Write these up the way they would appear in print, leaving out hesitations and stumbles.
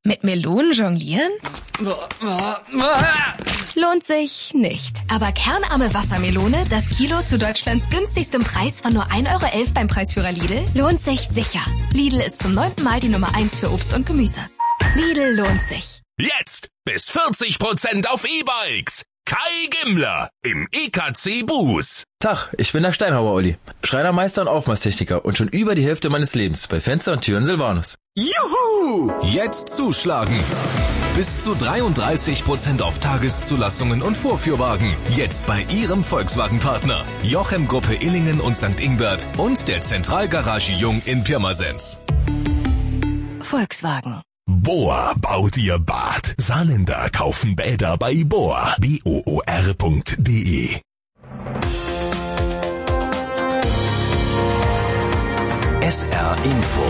Mit Melonen jonglieren? Lohnt sich nicht. Aber kernarme Wassermelone, das Kilo zu Deutschlands günstigstem Preis von nur 1,11 € beim Preisführer Lidl, lohnt sich sicher. Lidl ist zum 9. Mal die Nummer 1 für Obst und Gemüse. Lidl lohnt sich. Jetzt bis 40% auf E-Bikes. Kai Gimmler im EKC Buß. Tag, ich bin der Steinhauer Olli, Schreinermeister und Aufmaßtechniker und schon über die Hälfte meines Lebens bei Fenster und Türen Silvanus. Juhu! Jetzt zuschlagen. Bis zu 33% auf Tageszulassungen und Vorführwagen. Jetzt bei Ihrem Volkswagen-Partner. Jochem Gruppe Illingen und St. Ingbert und der Zentralgarage Jung in Pirmasens. Volkswagen. Bohr baut ihr Bad. Saarländer kaufen Bäder bei Bohr. BOOR.de. SR Info.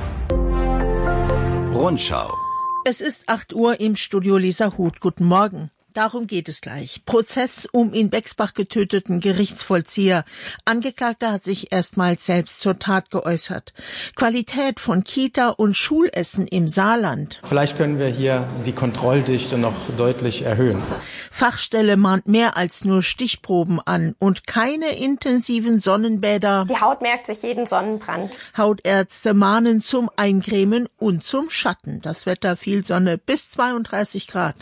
Rundschau. Es ist 8 Uhr im Studio Lisa Huth. Guten Morgen. Darum geht es gleich. Prozess um in Bexbach getöteten Gerichtsvollzieher. Angeklagter hat sich erstmals selbst zur Tat geäußert. Qualität von Kita- und Schulessen im Saarland. Vielleicht können wir hier die Kontrolldichte noch deutlich erhöhen. Fachstelle mahnt mehr als nur Stichproben an und keine intensiven Sonnenbäder. Die Haut merkt sich jeden Sonnenbrand. Hautärzte mahnen zum Eincremen und zum Schatten. Das Wetter, viel Sonne, bis 32 Grad.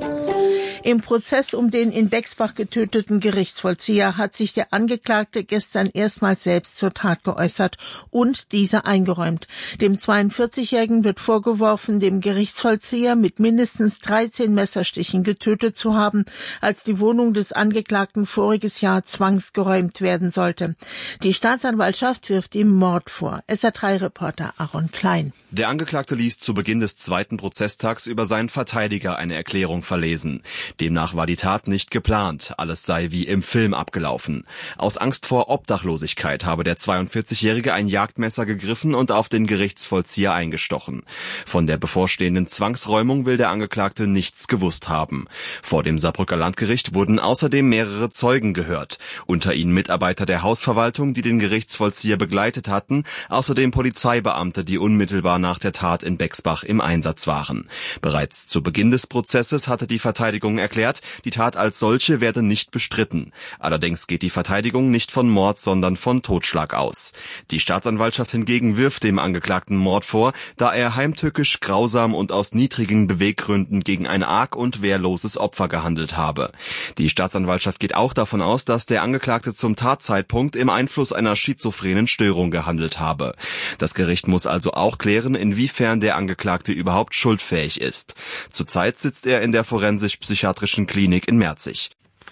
Im Prozess um den in Bexbach getöteten Gerichtsvollzieher hat sich der Angeklagte gestern erstmals selbst zur Tat geäußert und diese eingeräumt. Dem 42-Jährigen wird vorgeworfen, dem Gerichtsvollzieher mit mindestens 13 Messerstichen getötet zu haben, als die Wohnung des Angeklagten voriges Jahr zwangsgeräumt werden sollte. Die Staatsanwaltschaft wirft ihm Mord vor. SR3-Reporter Aaron Klein. Der Angeklagte ließ zu Beginn des zweiten Prozesstags über seinen Verteidiger eine Erklärung verlesen. Demnach war die Tat nicht geplant, alles sei wie im Film abgelaufen. Aus Angst vor Obdachlosigkeit habe der 42-Jährige ein Jagdmesser gegriffen und auf den Gerichtsvollzieher eingestochen. Von der bevorstehenden Zwangsräumung will der Angeklagte nichts gewusst haben. Vor dem Saarbrücker Landgericht wurden außerdem mehrere Zeugen gehört. Unter ihnen Mitarbeiter der Hausverwaltung, die den Gerichtsvollzieher begleitet hatten, außerdem Polizeibeamte, die unmittelbar nach der Tat in Bexbach im Einsatz waren. Bereits zu Beginn des Prozesses hatte die Verteidigung erklärt, die Tat als solche werde nicht bestritten. Allerdings geht die Verteidigung nicht von Mord, sondern von Totschlag aus. Die Staatsanwaltschaft hingegen wirft dem Angeklagten Mord vor, da er heimtückisch, grausam und aus niedrigen Beweggründen gegen ein arg und wehrloses Opfer gehandelt habe. Die Staatsanwaltschaft geht auch davon aus, dass der Angeklagte zum Tatzeitpunkt im Einfluss einer schizophrenen Störung gehandelt habe. Das Gericht muss also auch klären, inwiefern der Angeklagte überhaupt schuldfähig ist. Zurzeit sitzt er in der forensisch-psychiatrischen Klinik in Merzig.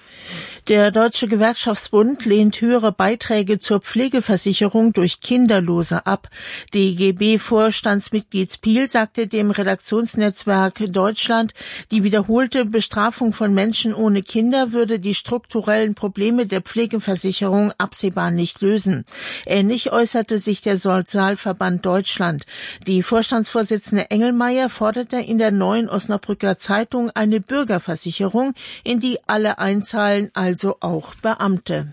Der Deutsche Gewerkschaftsbund lehnt höhere Beiträge zur Pflegeversicherung durch Kinderlose ab. DGB-Vorstandsmitglied Piel sagte dem Redaktionsnetzwerk Deutschland, die wiederholte Bestrafung von Menschen ohne Kinder würde die strukturellen Probleme der Pflegeversicherung absehbar nicht lösen. Ähnlich äußerte sich der Sozialverband Deutschland. Die Vorstandsvorsitzende Engelmeier forderte in der Neuen Osnabrücker Zeitung eine Bürgerversicherung, in die alle einzahlen, also auch Beamte.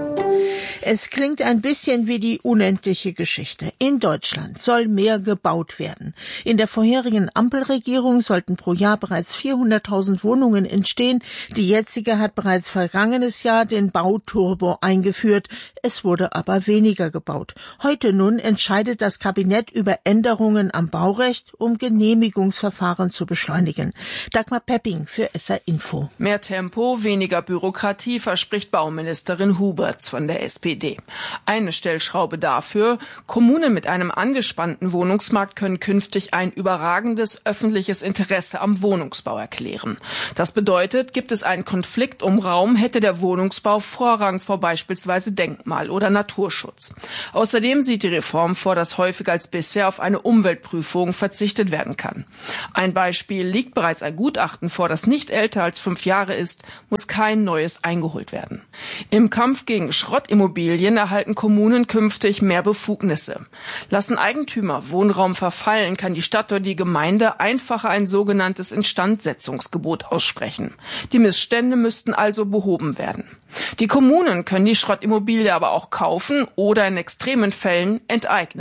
Es klingt ein bisschen wie die unendliche Geschichte. In Deutschland soll mehr gebaut werden. In der vorherigen Ampelregierung sollten pro Jahr bereits 400.000 Wohnungen entstehen. Die jetzige hat bereits vergangenes Jahr den Bauturbo eingeführt. Es wurde aber weniger gebaut. Heute nun entscheidet das Kabinett über Änderungen am Baurecht, um Genehmigungsverfahren zu beschleunigen. Dagmar Pepping für SR Info. Mehr Tempo, weniger Bürokratie verspricht Bauministerin Huberts von der SPD. Eine Stellschraube dafür: Kommunen mit einem angespannten Wohnungsmarkt können künftig ein überragendes öffentliches Interesse am Wohnungsbau erklären. Das bedeutet, gibt es einen Konflikt um Raum, hätte der Wohnungsbau Vorrang vor beispielsweise Denkmal- oder Naturschutz. Außerdem sieht die Reform vor, dass häufiger als bisher auf eine Umweltprüfung verzichtet werden kann. Ein Beispiel: Liegt bereits ein Gutachten vor, das nicht älter als 5 Jahre ist, muss kein neues eingeholt werden. Im Kampf gegen Schrottimmobilien erhalten Kommunen künftig mehr Befugnisse. Lassen Eigentümer Wohnraum verfallen, kann die Stadt oder die Gemeinde einfacher ein sogenanntes Instandsetzungsgebot aussprechen. Die Missstände müssten also behoben werden. Die Kommunen können die Schrottimmobilie aber auch kaufen oder in extremen Fällen enteignen.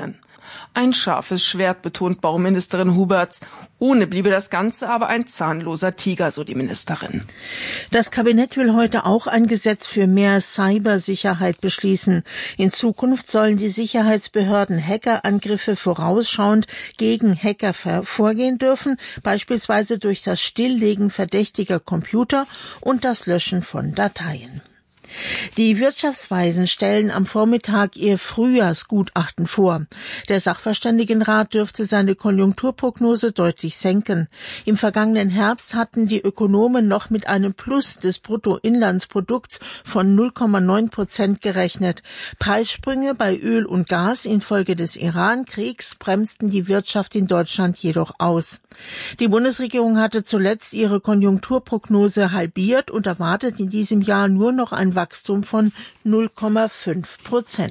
Ein scharfes Schwert, betont Bauministerin Huberts. Ohne bliebe das Ganze aber ein zahnloser Tiger, so die Ministerin. Das Kabinett will heute auch ein Gesetz für mehr Cybersicherheit beschließen. In Zukunft sollen die Sicherheitsbehörden Hackerangriffe vorausschauend gegen Hacker vorgehen dürfen, beispielsweise durch das Stilllegen verdächtiger Computer und das Löschen von Dateien. Die Wirtschaftsweisen stellen am Vormittag ihr Frühjahrsgutachten vor. Der Sachverständigenrat dürfte seine Konjunkturprognose deutlich senken. Im vergangenen Herbst hatten die Ökonomen noch mit einem Plus des Bruttoinlandsprodukts von 0,9% gerechnet. Preissprünge bei Öl und Gas infolge des Iran-Kriegs bremsten die Wirtschaft in Deutschland jedoch aus. Die Bundesregierung hatte zuletzt ihre Konjunkturprognose halbiert und erwartet in diesem Jahr nur noch ein Wachstum von 0,5%.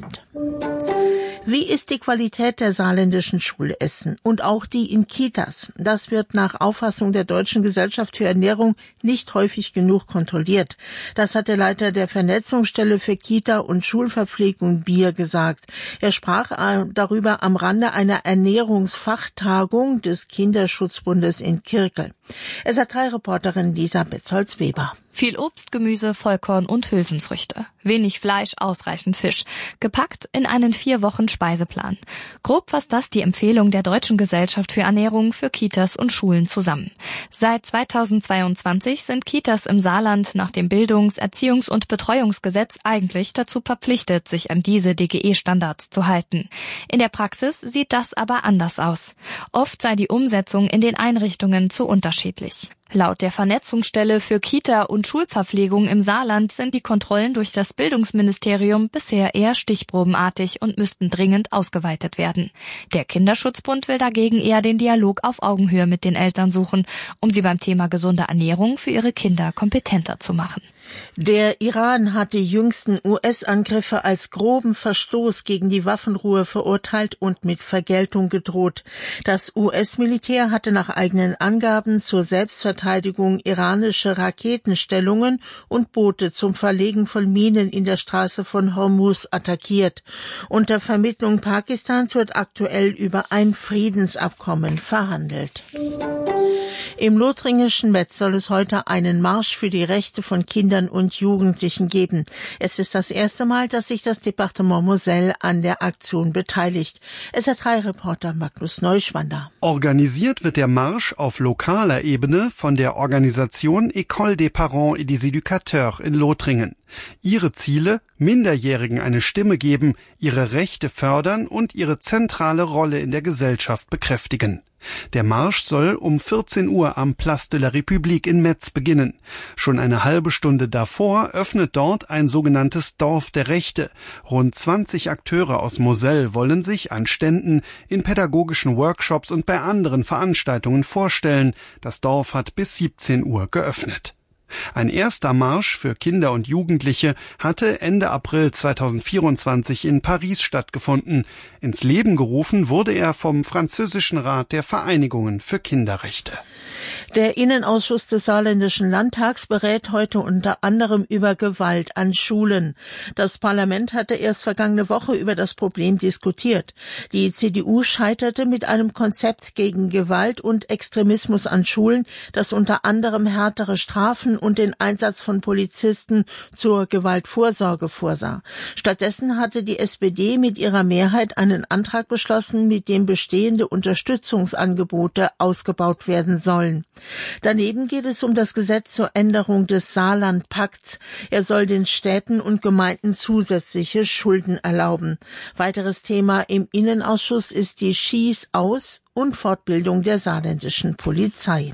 Wie ist die Qualität der saarländischen Schulessen und auch die in Kitas? Das wird nach Auffassung der Deutschen Gesellschaft für Ernährung nicht häufig genug kontrolliert. Das hat der Leiter der Vernetzungsstelle für Kita- und Schulverpflegung BIR gesagt. Er sprach darüber am Rande einer Ernährungsfachtagung des Kinderschutzbundes in Kirkel. SR3-Reporterin Lisa Betzold-Weber. Viel Obst, Gemüse, Vollkorn und Hülsenfrüchte. Wenig Fleisch, ausreichend Fisch. Gepackt in einen 4-Wochen-Speiseplan. Grob fasst das die Empfehlung der Deutschen Gesellschaft für Ernährung für Kitas und Schulen zusammen. Seit 2022 sind Kitas im Saarland nach dem Bildungs-, Erziehungs- und Betreuungsgesetz eigentlich dazu verpflichtet, sich an diese DGE-Standards zu halten. In der Praxis sieht das aber anders aus. Oft sei die Umsetzung in den Einrichtungen zu unterschiedlich. Laut der Vernetzungsstelle für Kita- und Schulverpflegung im Saarland sind die Kontrollen durch das Bildungsministerium bisher eher stichprobenartig und müssten dringend ausgeweitet werden. Der Kinderschutzbund will dagegen eher den Dialog auf Augenhöhe mit den Eltern suchen, um sie beim Thema gesunde Ernährung für ihre Kinder kompetenter zu machen. Der Iran hat die jüngsten US-Angriffe als groben Verstoß gegen die Waffenruhe verurteilt und mit Vergeltung gedroht. Das US-Militär hatte nach eigenen Angaben zur Selbstverteidigung iranische Raketenstellungen und Boote zum Verlegen von Minen in der Straße von Hormuz attackiert. Unter Vermittlung Pakistans wird aktuell über ein Friedensabkommen verhandelt. Im lothringischen Metz soll es heute einen Marsch für die Rechte von Kindern und Jugendlichen geben. Es ist das erste Mal, dass sich das Departement Moselle an der Aktion beteiligt. SR3-Reporter Magnus Neuschwander. Organisiert wird der Marsch auf lokaler Ebene von der Organisation École des Parents et des Éducateurs in Lothringen. Ihre Ziele: Minderjährigen eine Stimme geben, ihre Rechte fördern und ihre zentrale Rolle in der Gesellschaft bekräftigen. Der Marsch soll um 14 Uhr am Place de la République in Metz beginnen. Schon eine halbe Stunde davor öffnet dort ein sogenanntes Dorf der Rechte. Rund 20 Akteure aus Moselle wollen sich an Ständen, in pädagogischen Workshops und bei anderen Veranstaltungen vorstellen. Das Dorf hat bis 17 Uhr geöffnet. Ein erster Marsch für Kinder und Jugendliche hatte Ende April 2024 in Paris stattgefunden. Ins Leben gerufen wurde er vom Französischen Rat der Vereinigungen für Kinderrechte. Der Innenausschuss des Saarländischen Landtags berät heute unter anderem über Gewalt an Schulen. Das Parlament hatte erst vergangene Woche über das Problem diskutiert. Die CDU scheiterte mit einem Konzept gegen Gewalt und Extremismus an Schulen, das unter anderem härtere Strafen und den Einsatz von Polizisten zur Gewaltvorsorge vorsah. Stattdessen hatte die SPD mit ihrer Mehrheit einen Antrag beschlossen, mit dem bestehende Unterstützungsangebote ausgebaut werden sollen. Daneben geht es um das Gesetz zur Änderung des Saarland-Pakts. Er soll den Städten und Gemeinden zusätzliche Schulden erlauben. Weiteres Thema im Innenausschuss ist die Schieß-, Aus- und Fortbildung der saarländischen Polizei.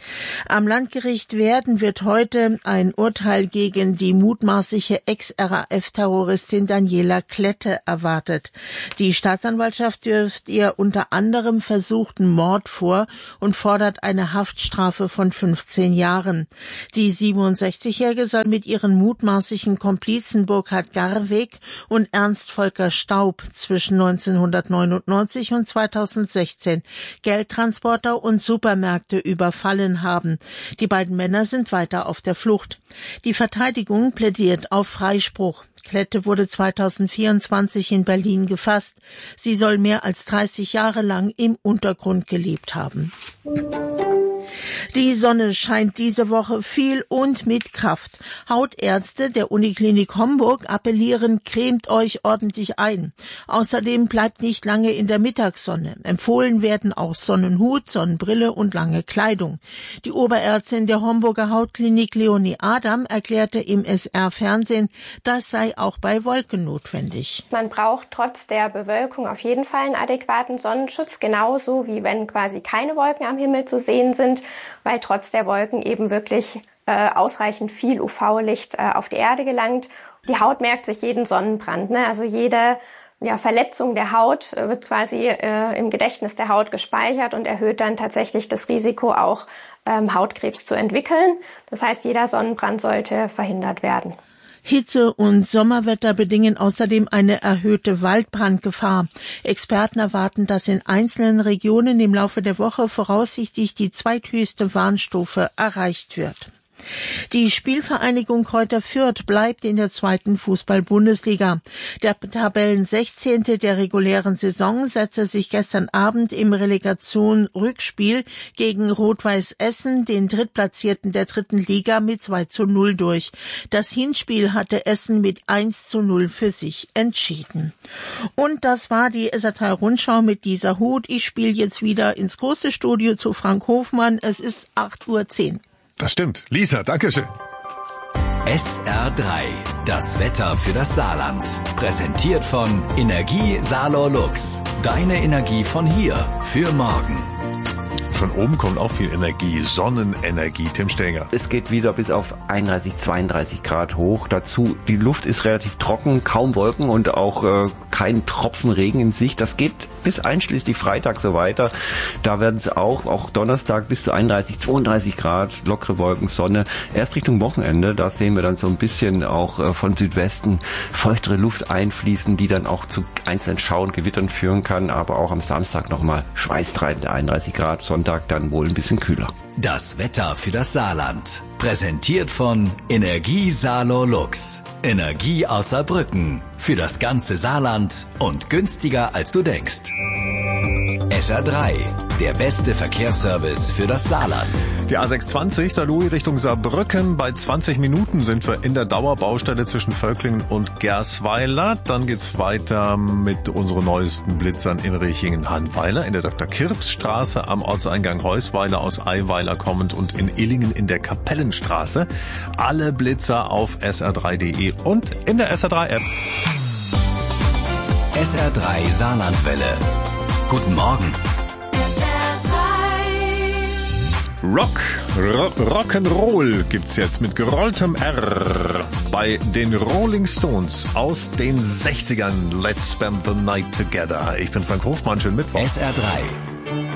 Am Landgericht Werden wird heute ein Urteil gegen die mutmaßliche Ex-RAF-Terroristin Daniela Klette erwartet. Die Staatsanwaltschaft wirft ihr unter anderem versuchten Mord vor und fordert eine Haftstrafe von 15 Jahren. Die 67-Jährige soll mit ihren mutmaßlichen Komplizen Burkhard Garweg und Ernst Volker Staub zwischen 1999 und 2016 Geldtransporter und Supermärkte überfallen haben. Die beiden Männer sind weiter auf der Flucht. Die Verteidigung plädiert auf Freispruch. Klette wurde 2024 in Berlin gefasst. Sie soll mehr als 30 Jahre lang im Untergrund gelebt haben. Die Sonne scheint diese Woche viel und mit Kraft. Hautärzte der Uniklinik Homburg appellieren, cremt euch ordentlich ein. Außerdem bleibt nicht lange in der Mittagssonne. Empfohlen werden auch Sonnenhut, Sonnenbrille und lange Kleidung. Die Oberärztin der Homburger Hautklinik Leonie Adam erklärte im SR-Fernsehen, das sei auch bei Wolken notwendig. Man braucht trotz der Bewölkung auf jeden Fall einen adäquaten Sonnenschutz, genauso wie wenn quasi keine Wolken am Himmel zu sehen sind, weil trotz der Wolken eben wirklich ausreichend viel UV-Licht auf die Erde gelangt. Die Haut merkt sich jeden Sonnenbrand, ne? Also jede Verletzung der Haut wird quasi im Gedächtnis der Haut gespeichert und erhöht dann tatsächlich das Risiko, auch Hautkrebs zu entwickeln. Das heißt, jeder Sonnenbrand sollte verhindert werden. Hitze und Sommerwetter bedingen außerdem eine erhöhte Waldbrandgefahr. Experten erwarten, dass in einzelnen Regionen im Laufe der Woche voraussichtlich die zweithöchste Warnstufe erreicht wird. Die Spielvereinigung Kräuter Fürth bleibt in der 2. Fußball-Bundesliga. Der Tabellen 16. der regulären Saison setzte sich gestern Abend im Relegation-Rückspiel gegen Rot-Weiß Essen, den Drittplatzierten der 3. Liga, mit 2:0 durch. Das Hinspiel hatte Essen mit 1:0 für sich entschieden. Und das war die SR3-Rundschau mit Lisa Huth. Ich spiele jetzt wieder ins große Studio zu Frank Hofmann. Es ist 8:10 Uhr. Das stimmt. Lisa, dankeschön. SR3, das Wetter für das Saarland. Präsentiert von Energie Saarlor Lux. Deine Energie von hier für morgen. Von oben kommt auch viel Energie, Sonnenenergie, Tim Stenger. Es geht wieder bis auf 31, 32 Grad hoch. Dazu, die Luft ist relativ trocken, kaum Wolken und auch kein Tropfen Regen in Sicht. Das geht bis einschließlich Freitag so weiter. Da werden es auch Donnerstag bis zu 31, 32 Grad, lockere Wolken, Sonne. Erst Richtung Wochenende, da sehen wir dann so ein bisschen auch von Südwesten feuchtere Luft einfließen, die dann auch zu einzelnen Schauern, Gewittern führen kann. Aber auch am Samstag nochmal schweißtreibende 31 Grad, Sonntag dann wohl ein bisschen kühler. Das Wetter für das Saarland. Präsentiert von Energie Saarlor Lux. Energie aus Saarbrücken. Für das ganze Saarland und günstiger als du denkst. SR3, der beste Verkehrsservice für das Saarland. Die A620 Saarlouis Richtung Saarbrücken. Bei 20 Minuten sind wir in der Dauerbaustelle zwischen Völklingen und Gersweiler. Dann geht's weiter mit unseren neuesten Blitzern in Rechingen-Hannweiler, in der Dr.-Kirps-Straße, am Ortseingang Heusweiler aus Eiweiler kommend und in Illingen in der Kapellenstraße. Alle Blitzer auf sr3.de und in der SR3-App. SR3 Saarlandwelle. Guten Morgen. Rock'n'Roll gibt's jetzt mit gerolltem R bei den Rolling Stones aus den 60ern. Let's spend the night together. Ich bin Frank Hofmann, schönen Mittwoch. SR3